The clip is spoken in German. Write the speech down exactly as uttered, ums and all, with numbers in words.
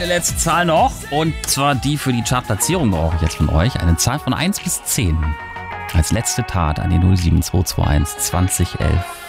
Eine letzte Zahl noch, und zwar die für die Chartplatzierung brauche ich jetzt von euch. Eine Zahl von eins bis zehn. Als letzte Tat an die null sieben zwei zwei eins zwanzig elf